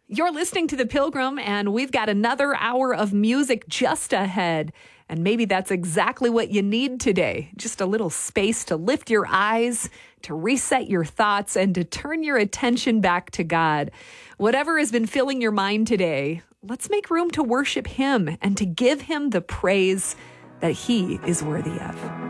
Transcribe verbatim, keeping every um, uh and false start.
You're listening to The Pilgrim, and we've got another hour of music just ahead. And maybe that's exactly what you need today. Just a little space to lift your eyes, to reset your thoughts, and to turn your attention back to God. Whatever has been filling your mind today, let's make room to worship Him and to give Him the praise that He is worthy of.